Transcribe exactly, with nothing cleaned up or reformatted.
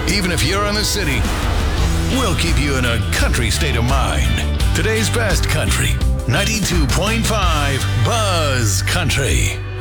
Even if you're in the city, we'll keep you in a country state of mind. Today's best country, ninety-two point five Buzz Country.